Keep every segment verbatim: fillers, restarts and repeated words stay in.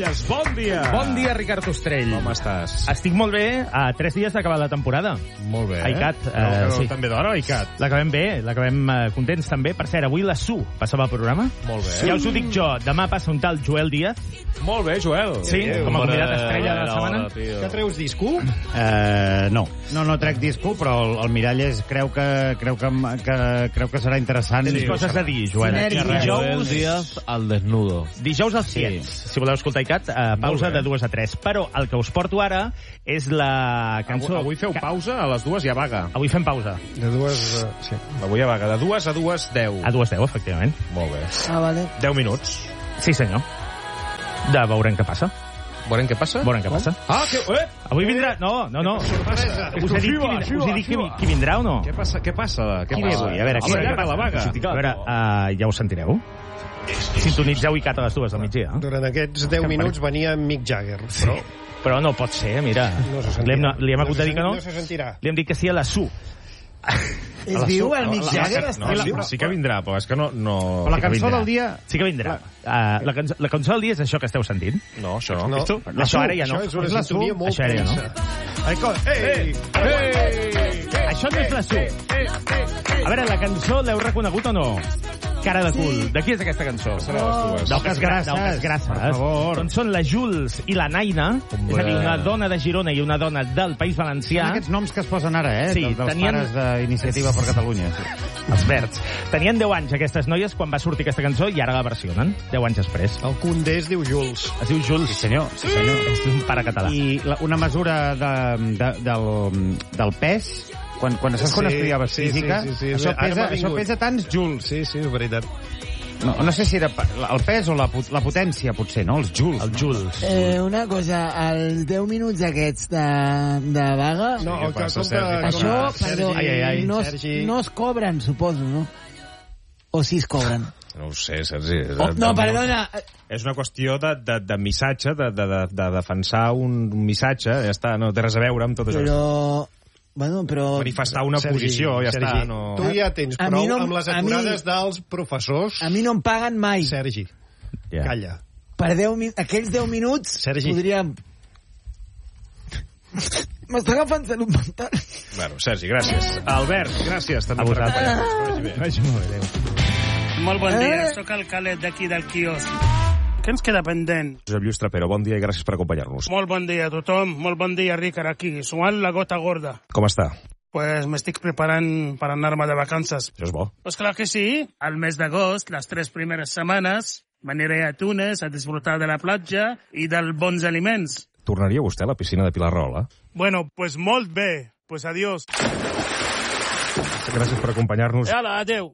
Iglesias, bon dia. Bon dia, Ricard Ostrell. Com estàs? Estic molt bé, a tres dies d'acabar la temporada. Molt bé. Aicat. Eh? No, Uh, sí. També d'hora, Aicat. L'acabem bé, l'acabem uh, contents també. Per cert, avui la Su passava al programa. Molt bé. Ja us ho dic jo, demà passa un tal Joel Díaz. Molt bé, Joel. Sí, com a convidat estrella de la setmana. Que treus disco? Uh, no, no, no trec disco, però el, el Miralles creu que, creu que, que, creu que serà interessant. Tens coses a dir, Joel. Joel Díaz al desnudo. Dijous als Ciets, sí. Si voleu escoltar Icat, uh, pausa de dues a tres. Però el que us porto ara és la cançó... Avui, avui feu pausa, a les dues hi ha vaga. Avui fem pausa. De dues... Uh, sí. Avui hi ha vaga. De dues a dues, deu. A dues deu, efectivament. Molt bé. Ah, vale. Deu minuts. Sí, senyor. De veurem què passa. Veurem què passa? Veurem què passa. Ah, que... Eh! Avui vindrà... No, no, no. Sorpresa. Us he dit, qui, vindrà, us he dit qui, qui vindrà o no? Què passa? Què passa? Què Qui ve passa? avui? A veure, Home, qui- llarga la vaga. A veure, uh, ja ho sentireu. Sintonitzeu Icat a les dues del migdia. Durant aquests deu minuts venia Mick Jagger, però Però no pot ser, mira. no se Li hem, sentirà. li hem No hagut se de dir que no. No se sentirà. Li hem dit que sí a la Su. És viu, el Mick Jagger? No, sí, sí que vindrà, però és que no... no... Però la Sí que cançó vindrà. del dia... Sí que vindrà. Uh, la, cançó, la cançó del dia és això que esteu sentint. No, això no. No. Esto? La Això ara ja no. Això és una És la sintonia Su. molt Això ara ja no. tensa. Ai, co... Ei! Ei! Això no és la Su. A veure, la cançó l'heu reconegut o no? Cara de cul. De qui és aquesta cançó? Serà les dues. D'Oques Grasses. D'Oques Grasses. Per favor. Doncs són la Jules i la Naina, és a dir, una dona de Girona i una dona del País Valencià. Són aquests noms que es posen ara, eh? Sí, dels dels tenien- pares d'Iniciativa per Catalunya. Sí. Els verds. Tenien deu anys, aquestes noies, quan va sortir aquesta cançó, i ara la versionen, deu anys després. El condé es diu Jules. Es diu Jules. Sí, senyor. Sí, senyor. És un pare català. I la, una mesura de, de, del, del pes, quan, quan saps quan Sí, estudiaves sí, física, sí, sí, sí. Això, Ara pesa, m'ha això vingut. pesa tants joules. Sí, sí, és veritat. No, no sé si era pa- el pes o la, pot- la potència, potser, no? Els joules. El Jules. Eh, una cosa, els deu minuts aquests de, de vaga, No, què el que passa, compta... Sergi? això, Sergi, perdó, Ai, ai, ai. no, es, Sergi. no es cobren, suposo, no? O sí es cobren? No ho sé, Sergi. Oh, no, perdona. És una qüestió de, de, de missatge, de, de, de, de defensar un missatge, ja està, no té res a veure amb tot això. Però... Bueno, però... Manifestar una Sergi, posició, ja Sergi, està. No... Tu ja tens A prou mi no- amb les a mi- aturades dels professors. A mi no em paguen mai. Sergi, Ja. calla. Per deu, mi- aquells deu minuts Sergi. podríem... M'està agafant salut mental. Bueno, Sergi, gràcies. Albert, gràcies també A per vosaltres. acompanyar-nos. Vagi bé. Vagi molt bé, adéu. Molt bon dia, Eh? sóc el Calet d'aquí del quiosc. Què ens queda pendent? Josep Lluís Trapero, bon dia i gràcies per acompanyar-nos. Molt bon dia a tothom, molt bon dia, Ricard, aquí, sumant la gota gorda. Com està? Pues m'estic preparant per anar-me de vacances. Això és bo. Pues clar que sí, al mes d'agost, les tres primeres setmanes, m'aniré a Tunes a disfrutar de la platja i dels bons aliments. Tornaria vostè a la piscina de Pilarrola? Bueno, pues molt bé, pues adiós. Gràcies per acompanyar-nos. Hola, adeu.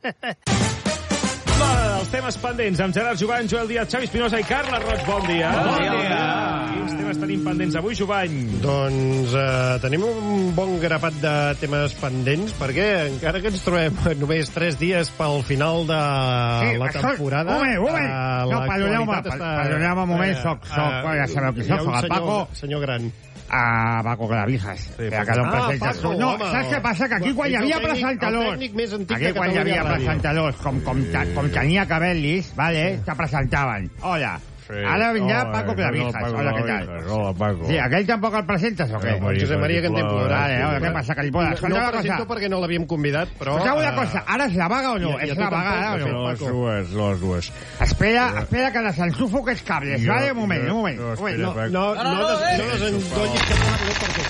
L'hora dels temes pendents amb Gerard Jovany, Joel Díaz, Xavi Espinosa i Carla Roig. Bon dia. Bon dia. Quins temes tenim pendents avui, Jovany? Doncs eh, tenim un bon grapat de temes pendents, perquè encara que ens trobem només tres dies pel final de la temporada... Un moment, un moment. eh, No, perdoneu-me, l'actualitat està- perdoneu-me un moment, Eh, soc, soc, eh, ja sabeu qui hi ha soc, un soc el senyor- Paco. Senyor gran. a Paco Clavijas, sí, que no Ah, presentes Paco, tu. No, home, saps què passa? Que aquí quan hi és el havia tècnic- presentadors... el tècnic més antic aquí de quan hi havia Catalunya Ràdio. presentadors, com, com, te- com tenia Cabellis, vale, que presentaven. Hola. Sí. Ara vindrà Hola, Paco Clavijas. Paco Hola, què tal? Clavijas. Hola, Paco. Sí, aquell tampoc el presentes o què? Hola, Josep Maria Cantimplora. Vale, hola, què passa, que li poden... No, Escolta no una el presento cosa. perquè no l'havíem convidat, però... Escolta una eh, cosa, ara és la vaga o no? i a- i a És tu la vaga, tampoc, ara o no? Paco. Les dues, les dues. Espera, espera que desenxufo aquests cables, Jo- vale? Un moment, jo- un moment. jo- Un moment, espera, no. Paco. No, no, no, des, no desendollis que no l'ha per tu.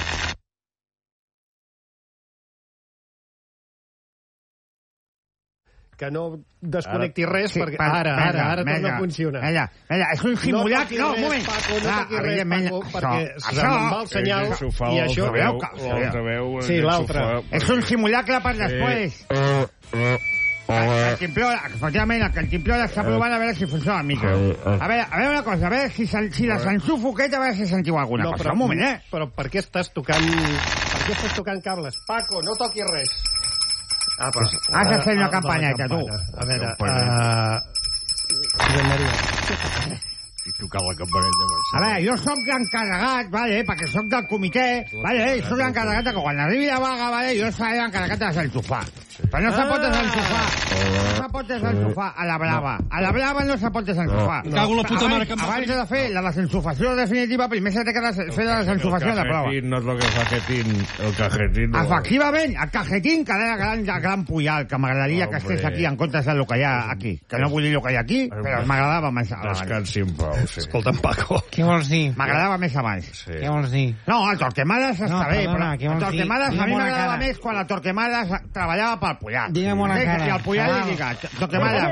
Que no desconnecti res, Sí, perquè pa- ara, venga, ara, ara torna venga, a funcionar. Vinga, vinga, és un simulacre... No No, toqui un moment. res, Paco, no Ah, toqui res, evidentment, Paco, perquè això- se me'n va el senyal i això... ho veu, que- L'altra veu... Sí, l'altra. És un simulacre per després. El Cantimplora, efectivament, el Cantimplora està provant a veure si funciona el micro. A veure, a veure una cosa, a veure si, sen- si desenxufo aquest, a veure si sentiu alguna No, cosa. però, Un moment, eh? però per què estàs tocant... Per què estàs tocant cables? Paco, no toquis res. Ah, però... Has de fer una Ah, campanyeta, la tu. campana. A veure, uh, Josep Maria. Tocar la campaneta. A veure, jo sóc l'encarregat, vale, perquè sóc del comitè, vale, sóc l'encarregat que quan arribi la vaga, vale, jo seré l'encarregat de desenxufar. Però no se pot desenxufar. No se pot desenxufar a la brava. A la brava no se pot desenxufar. Cago la puta mare que em va Abans de fer la desenxufació definitiva, primer s'ha de fer la desenxufació de la prova. No és lo que fa Cajetín, el Cajetín... Efectivament, el Cajetín, que era gran, gran puyal, que m'agradaria que estigués aquí en comptes del que hi ha aquí. Que no vull dir el que hi ha aquí, però m'agradava més abans. Descansi en pau, sí. Escolta'm, Paco. Què vols dir? M'agradava més abans. Sí. Què vols dir? No, el Torquemades està No, bé, perdona, què però el vols dir? Torquemades a mi Digue'm una m'agradava cara. més quan el Torquemades treballava pel Puyal. Digue'm una Sí, cara. Que si el Puyal Ah. li diga, Torquemades...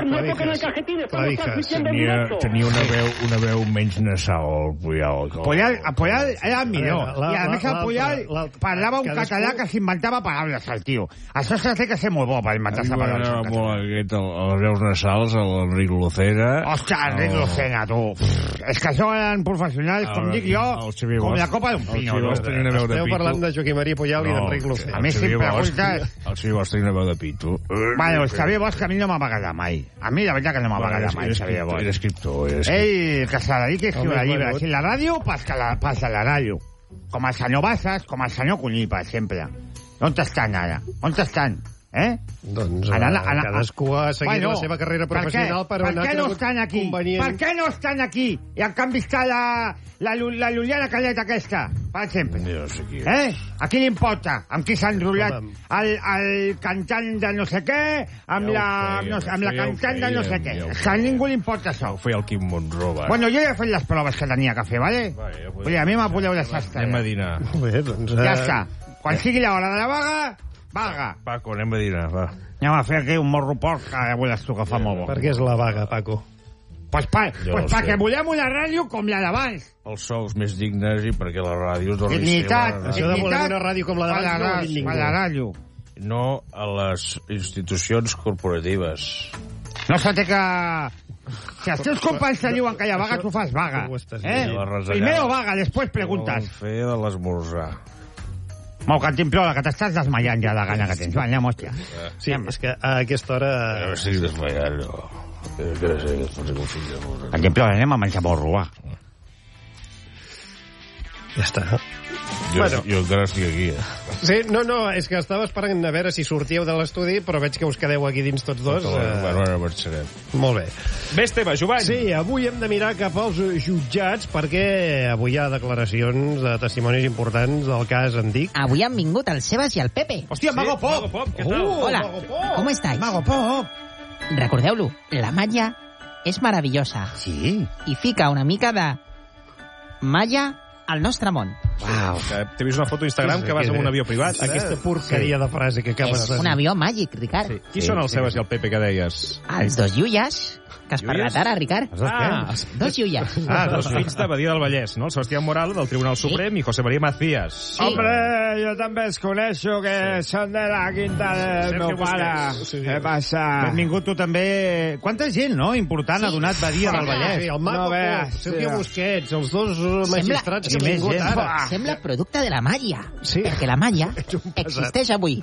Clavijas. Tenia, tenia una, veu, una veu menys nasal, el Puyal. Puyal, el Puyal era el millor. A veure, la- I a més el la- Puyal l'altre- l'altre- parlava un cadascú- català que s'inventava paraules, el tio. Això s'ha de que ser molt bo per inventar-se paraules. en català. molt aquest, el, les veus nasals, l'Enric Lucera... Hòstia, Enric Lucena, tu. Pff, És que això eren professionals, com El- dic jo, el Xavier com Bosch. la copa d'un El pino. Xavier tu. Bosch tenia una veu de Esteu pito. parlant de Joaquim Maria Puyal i d'Enric Lucena. A mi si em preguntes... El Xavier Bosch tenia una veu de pito. Bueno, el Xavier Bosch a mi no m'ha pagat mai. A mi la veritat que no m'ha pagat mai, el Xavier Bosch. Era escriptor, era escriptor. Ell, que se dediqui a escriure Home, llibres. bueno. Si la ràdio, passa la, passa la ràdio. Com el senyor Bassas, com el senyor Cuní, per exemple. On estan ara? On estan? Eh? Doncs Ana- eh, ana- cadascú ha seguit Bueno, la seva carrera per què? professional per, per on ha què no cregut estan aquí? convenient. Per què no estan aquí? I en canvi està la, la, Lu- la Lluliana Caleta aquesta, per exemple. Jo no sé qui és. Eh? A qui li importa? Amb qui s'ha enrotllat Home. el, el cantant de no sé què, amb Ja ho la, feien, no sé, amb la ja ho cantant de no sé feien, què. ja ho És que a ningú li importa això. Ho feia el Quim Monzó, va. Bueno, jo ja he fet les proves que tenia que fer, ¿vale? Va, ja podem- Vull dir, a mi me podeu deixar estar. Anem a dinar. Molt bé, doncs... Ja eh, està. Quan sigui l'hora de la vaga, vaga. Paco, anem a dinar, va. Anem a fer aquí un morro porc que ja vull tu que fa molt bo. Per què és la vaga, Paco? Pues, pa, Jo pues no perquè sé. volem una ràdio com la d'abans. Els sous més dignes i perquè la ràdio torni a ser Dignitat. la- Això de voler una ràdio com la d'abans per no ho ha ra- dit ningú. per la ràdio. No a les institucions corporatives. No se té que... Si els teus companys te diuen que hi ha vaga, tu fas vaga. ho estàs Eh? dient. La retallada. Primero vaga, després Volen preguntes. fer de l'esmorzar. Mau, cantimplora, que t'estàs desmaiant ja de gana que tens. Va, anem, hòstia. Sí, és que a aquesta hora... No estic desmaiant, no. És que no sé què fotre un fill de puta. Cantimplora, anem a menjar morro, va. Ja està. Jo, Bueno. jo encara estic aquí, eh? Sí, no, no, és que estava esperant a veure si sortíeu de l'estudi, però veig que us quedeu aquí dins tots dos. Bueno, Eh, bueno, ara marxarem. molt bé. Bé, Esteve, Jovany. Sí, avui hem de mirar cap als jutjats perquè avui hi ha declaracions de testimonis importants del cas Antic. Avui han vingut el Sebas i el Pepe. Hòstia, Mago Pop! Mago Pop, què tal? Uh, Hola, Mago Pop. ¿cómo estáis? Mago Pop! Recordeu-lo, la malla és meravellosa Sí? i fica una mica de malla al nostre món. Uau. T'he vist una foto d'Instagram Sí, sí, que vas sí. amb un avió privat. eh? Aquesta porqueria de frase que acabes És de un dir. avió màgic, Ricard. Sí. Qui són els Sebas i el Pepe que deies? Els dos iulles, que es Iulles? parlat ara, Ricard. Ah, Dos iulles. ah, dos fills de Badia del Vallès, no? El Sebastián Moral, del Tribunal Suprem, i José María Macías. Sí. Hombre, jo també els coneixo, que són de la quinta del Sergio meu pare. Busquets. Què passa? Benvingut tu també. Quanta gent, no? Important ha donat Badia del Vallès. Sí, el Mago No Pop, veus, Sergio sí. Busquets, els dos eh, magistrats I que han més vingut gent. ara. Sembla producte de la malla, Sí. perquè la malla Ets un pesat. existeix avui.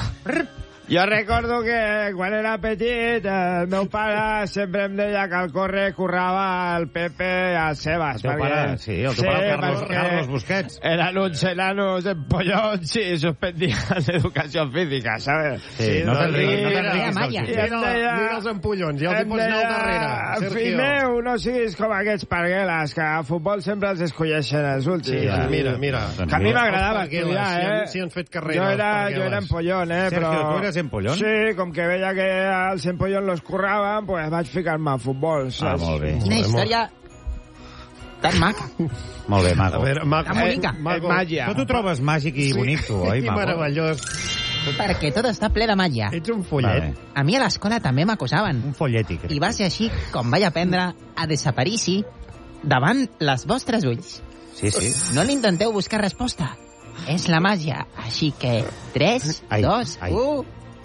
Jo recordo que quan era petit el meu pare sempre em deia que al corre currava el Pepe i el Sebas. El teu pare, sí, el teu pare, el Carlos- perquè Carlos Busquets. Eren uns enanos empollons i suspendien l'educació física, ¿sabes? Sí, no te'n riguis, no te'n Mira, riguis. Malla. del I xip. em deia... Mira els empollons, ja els hi em pots anar al deia, darrere, Sergio. Fill meu, no siguis com aquests pargueles, que a futbol sempre els escolleixen els últims. Sí, Ja. mira, mira. Doncs Que a mi mira. m'agradava Els pargueles, estudiar, si han- eh? si han fet carrera, Jo els era, pargueles. jo era empollón, eh? Sergio, però... tu eres empollón? Sí, com que veia que els empollons los curraven, pues vaig ficar-me a futbol, Ah, saps? molt bé. Quina història tan maca. Molt bé, A Mago. veure, Mago, Tan bonica. eh, Mago, Eh, màgia. Tu t'ho trobes màgic i bonic, tu, oi, I Mago? meravellós. Perquè tot està ple de malla. Ets un Vale. follet. A mi a l'escola també m'acusaven. Un follètic. I va ser així com vaig aprendre a desaparèixer davant les vostres ulls. Sí, sí. No l'intenteu buscar resposta. És la màgia. Així que tres, Ai, dos, ai. u...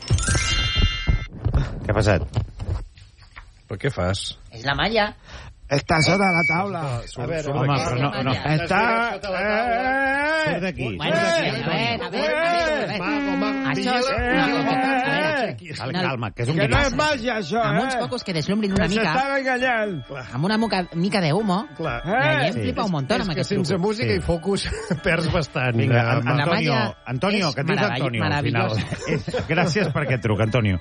Què ha passat? Però què fas? És la malla. Està sota la taula. A veure, Home, però no, no. Està... Surt Eh... d'aquí. Bueno, Surt a d'aquí, veure, a veure, a veure, a veure. Mago, Mago, Això és... vigila. No, el que passa, a veure, eh? Calma, calma, que és un Que no guió. és màgia, això, eh? Amb uns focos que deslumbrin una Que mica, s'estan enganyant. amb una mica, mica de humo, Clar. la gent Eh? flipa un muntó És amb que aquest sense truco. música Sí. i focus perds bastant. Vinga, Eh, An- La Antonio, malla Antonio, és que et dius meravell- Antonio al final. meravellosa. Gràcies per aquest truc, Antonio.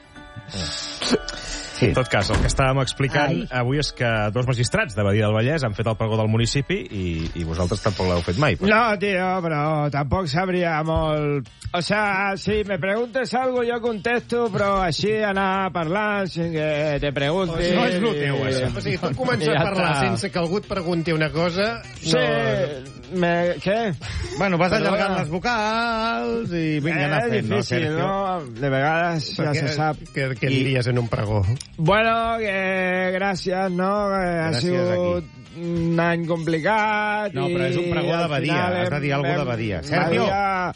Sí. En tot cas, el que estàvem explicant Ai. avui és que dos magistrats de Badia del Vallès han fet el pregó del municipi i, i vosaltres tampoc l'heu fet mai. Però... No, tío, pero tampoc sabria molt... O sea, si me preguntes algo yo contesto, però així anar parlant sin que te pregunte... No és el teu, això. O sigui, tu comences I a ja parlar està. sense que algú et pregunti una cosa... Sí, me... què? Bueno, vas Perdona. allargant les vocals i vinga, anar és fent, no, difícil, Sergio? no? De vegades ja se sap. Què, què diries en un pregó? Bueno, que gràcies, no? Que ha Gràcies sigut un any complicat. No, però és un i pregó al de Badia, final has de dir hem- alguna de hem- Badia. Sergio. Badia,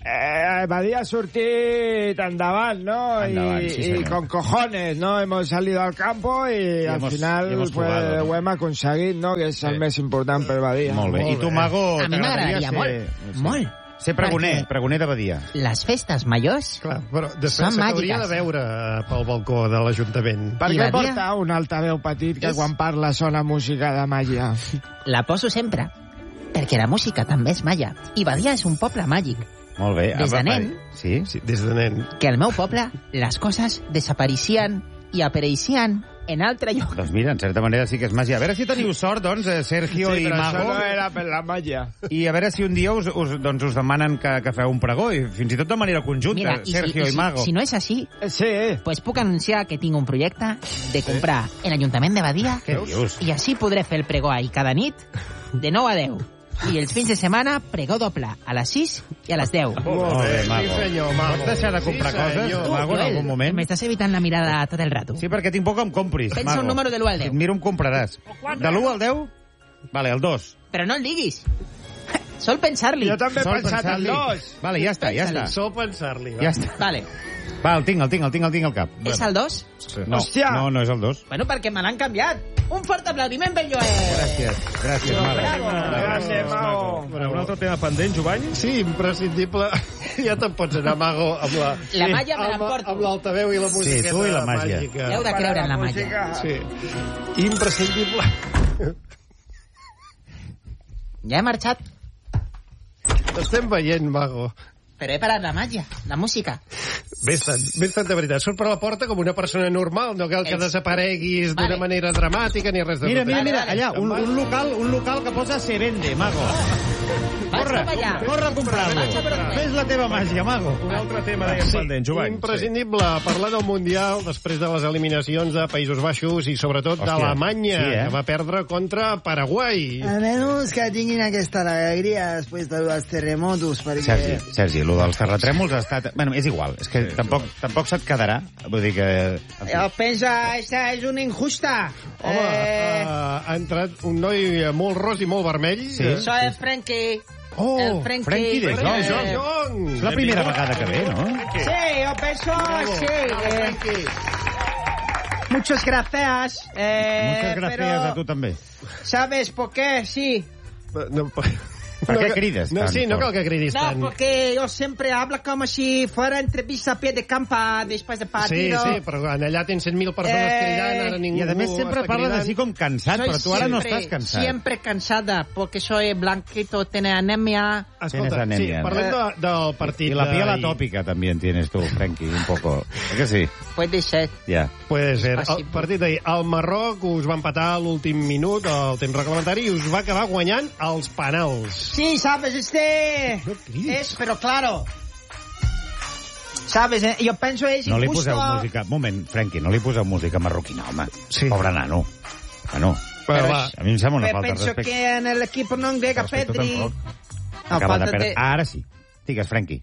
eh, Badia ha sortit endavant, ¿no? Endavant, y, sí, y senyor. con cojones, ¿no? Hemos salido al campo y, al hemos- final y hemos pues, jugado, ¿no? ho hem aconseguit, no? Que és el més important per Badia. Molt bé. I tu, Mago, A mi m'agradaria molt, molt. Ser pregoner, Perquè pregoner de Badia. les festes majors Clar, però després Són se t'hauria màgiques. de veure eh, pel balcó de l'Ajuntament. Per I què Badia? porta un altaveu petit que És- quan parla sona música de màgia? la poso sempre, perquè la música també és malla. I Badia és un poble màgic, Molt bé. Des de Apa, nen. Sí? Sí, des de nen. que al meu poble les coses desapareixien i apareixien en altre lloc. Doncs mira, en certa manera sí que és màgia. A veure si teniu sort, doncs, eh, Sergio Sí, i però això Mago. no era per la màgia. I a veure si un dia us, us, doncs, us demanen que, que feu un pregó, i fins i tot de manera conjunta, Mira, i, Sergio si, i, i Mago. si, si no és així, Sí. pues puc anunciar que tinc un projecte de comprar en l'Ajuntament de Badia Què dius? i així podré fer el pregó ahir cada nit de nou a deu. I els fins de setmana, pregó doble, a les sis i a les deu. Molt bé, Mago. Sí, senyor, Mago. Pots deixar de comprar Sí, coses, senyor. Mago, en algun moment? M'estàs evitant la mirada tot el rato. Sí, perquè tinc por que em compris, Pensa Mago. un número de l'u al Si deu. et miro, em compraràs. De l'u al deu? Vale, el dos. Però no el diguis. Sol pensar-li. Jo també he Sol pensat en pensar-li. dos. Vale, ja està, ja està. Sol pensar-li. va. Ja està. Vale. Va, el tinc, el tinc, el tinc, el tinc al cap. És el dos? No, Hòstia! no, no és el dos. Bueno, perquè me l'han canviat. Un fort aplaudiment per Joel. Gràcies, gràcies, Mago. Bravo. Gràcies, Mago. Però un altre tema pendent, Jovany? Sí, imprescindible. Ja te'n pots anar, Mago, amb la... La malla me amb, l'emporto. amb l'altaveu i la música tu i la màgia. Heu de creure en la màgia. Sí. Imprescindible. Ja he marxat, T'estem veient, Mago. però he parat la màgia, la música. Vés-te'n, vés-te'n de veritat. Surt per la porta com una persona normal, no cal que Els- desapareguis Vale. d'una manera dramàtica ni res de Mira, tot mira, això. mira, Vale, allà, un, un local, un local que posa se vende, Mago. Vaig Corre, cap allà. corre a comprar-lo. Vaig a per on Fes la teva màgia, Mago. Un altre tema, dèiem, pendent, Jovany. Imprescindible parlar del Mundial després de les eliminacions de Països Baixos i sobretot Hòstia, d'Alemanya, sí, eh? que va perdre contra Paraguai. A menys que tinguin aquesta alegria després dels terremotos, perquè... Sergi, Sergi, el dels terratrèmols ha estat... Bueno, és igual, és que tampoc, tampoc se't quedarà. Vull dir que... En fi. Jo penso, esta és una injusta. Home, eh... ha entrat un noi molt ros i molt vermell. Sí. Soy Frankie. Oh, el Frankie. Frankie de Jong. Eh, Jong. És la primera vegada que ve, no? Sí, yo pienso, sí. Eh, muchas gracias. Eh, Moltes gràcies pero, a tu també. ¿Sabes por qué? Sí. No, Per què crides no, tant, sí, no Pol? cal que cridis No, tant. porque yo siempre hablo como si fuera entrevista a pie de campa después del Sí, partido. sí, però en allà tens cent mil persones Eh, cridant, ara ningú I a més sempre està parles cridant. així com cansat, Soy però tu ara no siempre- estàs cansat. Siempre cansada, porque soy blanquito, tiene anemia. Tienes Escolta, anemia, sí, no? parlem de, del partit Y la piel d'ahir. atópica también tienes tú, Frankie, un poco. ¿Es que sí? Puede ser. Ja. Puede ser. El Possible. partit d'ahir. El Marroc us va empatar a l'últim minut, al temps reglamentari, i us va acabar guanyant els penals. Sí, sabes, este... No cridis. Es, pero claro. Sabes, eh, yo pienso es No li injusto... poseu música... Un moment, Frankie, no li poseu música marroquina, home. Sí. Pobre nano. Bueno, Bueno, va. a mi em sembla una Pe- falta de Penso respecte. que en el equipo no llega Respecte Pedri. tampoc. No, Acaba de falta perdre... de... Ara sí. Digues, Frankie.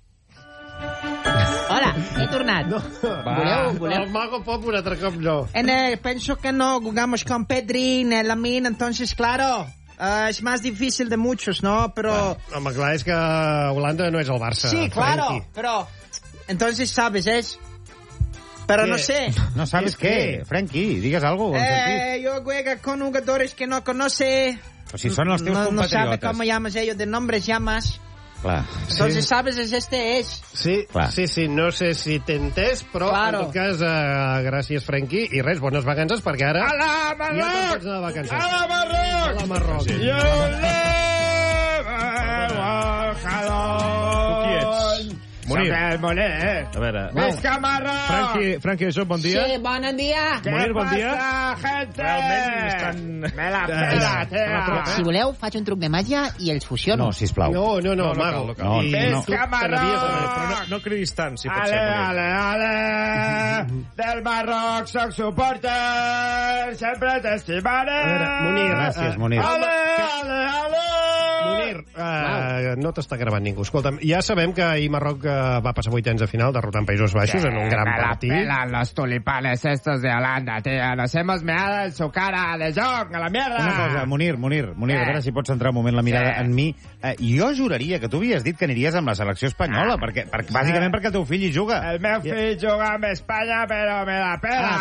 Hola, he tornat. No. Voleu, voleu? El Mago Pop un altre cop no. En el, pienso que no jugamos con Pedri ni Lamine, entonces, claro, eh, es más difícil de muchos, ¿no? Pero... Home, clar, és que Holanda no és el Barça. sí, claro, Frankie. pero... Entonces, ¿sabes, es? Pero no ¿Qué? sé. No sabes ¿Qué? qué, Frankie, digues algo. Eh... Eh, yo juego con jugadores que no conoce. Pues si son los teus no, no sabe compatriotes. cómo llamas ellos, de nombres llamas. Clar. Entonces, sabes, es este es. Sí, Clar. sí, sí, no sé si t'he entès, però Claro. en tot cas, uh, gràcies, Frenkie, i res, bones vacances, perquè ara... Hola, Ja te'n pots anar de vacances. Hola, Marroc! Hola, Marroc! Sí. Jo Tu qui ets? Munir. Soc el Moner. A veure... Visca Marroc! Franqui, Franqui, això, bon dia. Sí, bon dia. Què Munir, bon dia. passa, gente? Realment estan... Me la pela, tea. Si voleu, faig un truc de màgia i els fusiono. No, sisplau. No, no, no, No, no Mago. cal, no cal. No, I no. tu Visca te n'havies de- Marroc! Però no, no cridis tant, si pot Ale, ser, Munir. ale, ale, del Marroc soc supporter, sempre t'estimaré. A veure, Munir, Gràcies, eh, Munir. Ale, ale, ale. Munir, uh, no t'està gravant ningú. Escolta'm, ja sabem que ahir Marroc uh, va passar vuitens de final derrotant Països Baixos en un gran Me la partit. pelan los tulipanes estos de Holanda, tío. Nos hemos meado en su cara de joc, a la mierda. Una cosa, Munir, Munir, Munir, Eh. a veure si pots centrar un moment la mirada Eh. en mi. Eh, jo juraria que tu havies dit que aniries amb la selecció espanyola, perquè, perquè, bàsicament perquè el teu fill hi juga. El meu fill juga amb Espanya, però me la pela.